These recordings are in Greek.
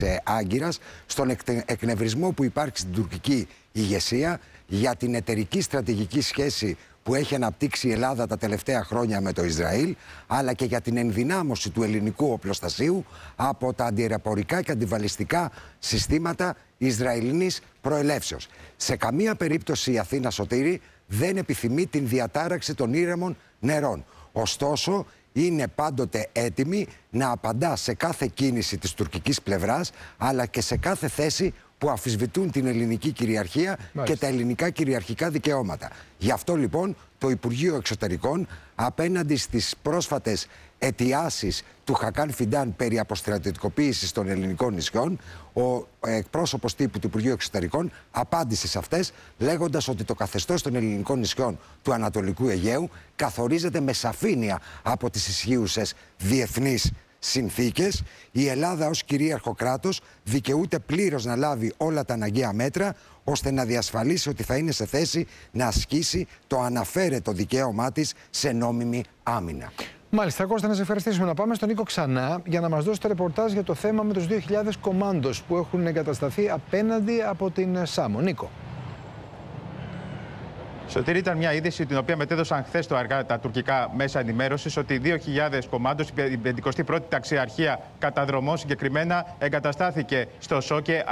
Άγκυρας στον εκνευρισμό που υπάρχει στην τουρκική ηγεσία για την εταιρική στρατηγική σχέση που έχει αναπτύξει η Ελλάδα τα τελευταία χρόνια με το Ισραήλ, αλλά και για την ενδυνάμωση του ελληνικού οπλοστασίου από τα αντιεραπορικά και αντιβαλιστικά συστήματα Ισραηλινής προελεύσεως. Σε καμία περίπτωση η Αθήνα, Σωτήρη, δεν επιθυμεί την διατάραξη των ήρεμων νερών. Ωστόσο, είναι πάντοτε έτοιμη να απαντά σε κάθε κίνηση της τουρκικής πλευράς, αλλά και σε κάθε θέση που αμφισβητούν την ελληνική κυριαρχία και τα ελληνικά κυριαρχικά δικαιώματα. Γι' αυτό λοιπόν το Υπουργείο Εξωτερικών, απέναντι στις πρόσφατες αιτιάσεις του Χακάν Φιντάν περί αποστρατιωτικοποίησης των ελληνικών νησιών, ο εκπρόσωπος τύπου του Υπουργείου Εξωτερικών απάντησε σε αυτές, λέγοντας ότι το καθεστώς των ελληνικών νησιών του Ανατολικού Αιγαίου καθορίζεται με σαφήνεια από τις ισχύουσες διεθνείς συνθήκες. Η Ελλάδα ως κυρίαρχο κράτος δικαιούται πλήρως να λάβει όλα τα αναγκαία μέτρα ώστε να διασφαλίσει ότι θα είναι σε θέση να ασκήσει το αναφέρετο δικαίωμά της σε νόμιμη άμυνα. Μάλιστα, Κώστα, να σε ευχαριστήσουμε. Να πάμε στον Νίκο ξανά για να μας δώσει το ρεπορτάζ για το θέμα με τους 2.000 κομάντος που έχουν εγκατασταθεί απέναντι από την Σάμο. Νίκο. Σωτήρη, ήταν μια είδηση την οποία μετέδωσαν χθες τα τουρκικά μέσα ενημέρωσης ότι 2.000 κομάντος, η 51η ταξιαρχία κατά δρομών συγκεκριμένα, εγκαταστάθηκε στο Σόκε,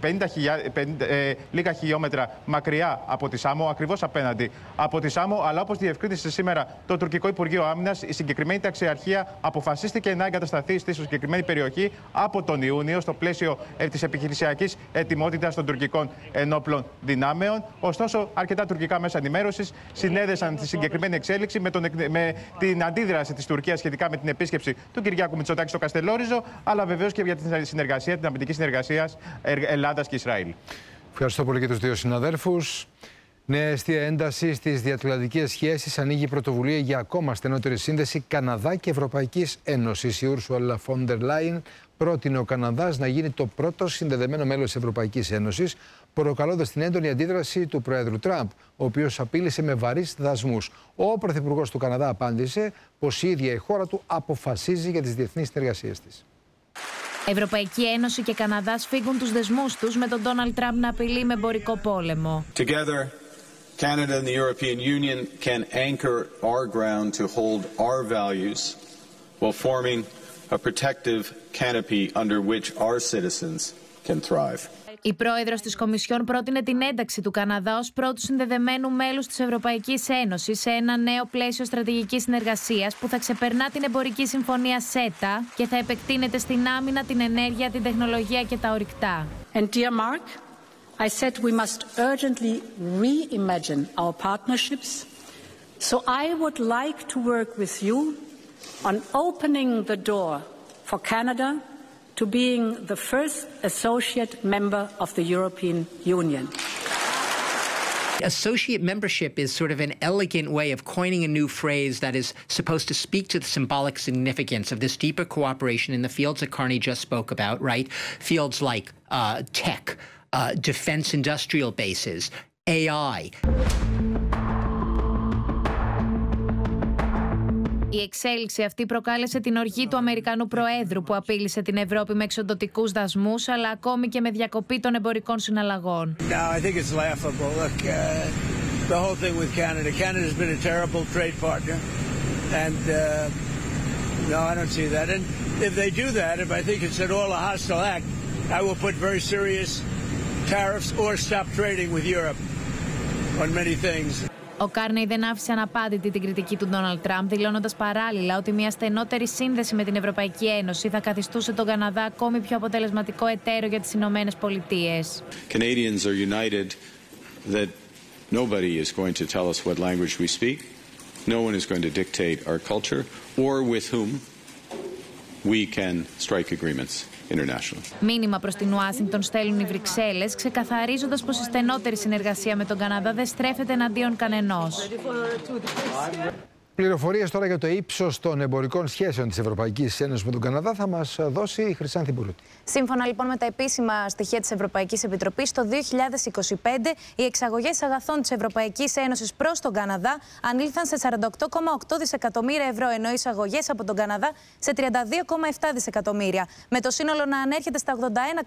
λίγα χιλιόμετρα μακριά από τη Σάμο, ακριβώς απέναντι από τη Σάμο. Αλλά όπως διευκρίνησε σήμερα το τουρκικό Υπουργείο Άμυνας, η συγκεκριμένη ταξιαρχία αποφασίστηκε να εγκατασταθεί στη συγκεκριμένη περιοχή από τον Ιούνιο, στο πλαίσιο της επιχειρησιακής ετοιμότητας των τουρκικών ενόπλων δυνάμεων. Ωστόσο, αρκετά τουρκικά μέσα ενημέρωσης συνέδεσαν τη συγκεκριμένη εξέλιξη με την αντίδραση της Τουρκίας σχετικά με την επίσκεψη του Κυριάκου Μητσοτάκη στο Καστελόριζο, αλλά βεβαίως και για την συνεργασία, την αμυντική συνεργασία Ελλάδας και Ισραήλ. Ευχαριστώ πολύ και τους δύο συναδέρφους. Νέα αιστεία ένταση στις διατλαντικές σχέσεις, ανοίγει πρωτοβουλία για ακόμα στενότερη σύνδεση Καναδά και Ευρωπαϊκής Ένωσης. Η Ursula von der Leyen πρότεινε ο Καναδάς να γίνει το πρώτο συνδεδεμένο μέλος της Ευρωπαϊκής Ένωσης, προκαλώντας την έντονη αντίδραση του Προέδρου Τραμπ, ο οποίος απείλησε με βαρύς δασμούς. Ο Πρωθυπουργός του Καναδά απάντησε πως η ίδια η χώρα του αποφασίζει για τις διεθνείς συνεργασίες της. Ευρωπαϊκή Ένωση και Καναδά σφίγγουν τους δεσμούς τους με τον Ντόναλντ Τραμπ να απειλεί με εμπορικό πόλεμο. Together, Canada and the European Union can anchor our ground to hold our values while forming a protective canopy under which our citizens can thrive. Η πρόεδρος της Κομισιόν πρότεινε την ένταξη του Καναδά ως πρώτου συνδεδεμένου μέλους της Ευρωπαϊκής Ένωσης σε ένα νέο πλαίσιο στρατηγικής συνεργασίας που θα ξεπερνά την εμπορική συμφωνία ΣΕΤΑ και θα επεκτείνεται στην άμυνα, την ενέργεια, την τεχνολογία και τα ορυκτά. And dear Mark, I said we must urgently reimagine our partnerships. So I would like to work with you on opening the door for Canada to being the first associate member of the European Union. Associate membership is sort of an elegant way of coining a new phrase that is supposed to speak to the symbolic significance of this deeper cooperation in the fields that Carney just spoke about, right? Fields like tech, defense industrial bases, AI. Η εξέλιξη αυτή προκάλεσε την οργή του Αμερικανού Προέδρου που απείλησε την Ευρώπη με εξοντωτικούς δασμούς αλλά ακόμη και με διακοπή των εμπορικών συναλλαγών. I think it's laughable. Look, the whole thing with Canada. Canada's been a terrible trade partner, and no, I don't see that. And if they do that, if I think it's at all a hostile act, I will put very serious tariffs or stop trading with Europe on many things. Ο Κάρνεϊ δεν άφησε αναπάντητη την κριτική του Ντόναλντ Τραμπ, δηλώνοντας παράλληλα ότι μια στενότερη σύνδεση με την Ευρωπαϊκή Ένωση θα καθιστούσε τον Καναδά ακόμη πιο αποτελεσματικό εταίρο για τις Ηνωμένες Πολιτείες. Canadians are united that nobody is going to tell us what language we speak. No one is going to dictate our culture or with whom we can strike agreements. Μήνυμα προς την Ουάσιγκτον στέλνουν οι Βρυξέλλες, ξεκαθαρίζοντας πως η στενότερη συνεργασία με τον Καναδά δεν στρέφεται εναντίον κανενός. Πληροφορίες τώρα για το ύψος των εμπορικών σχέσεων της Ευρωπαϊκής Ένωσης με τον Καναδά θα μας δώσει η Χρυσάνθη Μπουρούτη. Σύμφωνα λοιπόν με τα επίσημα στοιχεία της Ευρωπαϊκής Επιτροπής, το 2025 οι εξαγωγές αγαθών της Ευρωπαϊκής Ένωσης προς τον Καναδά ανήλθαν σε 48,8 δισεκατομμύρια ευρώ, ενώ οι εισαγωγές από τον Καναδά σε 32,7 δισεκατομμύρια. Με το σύνολο να ανέρχεται στα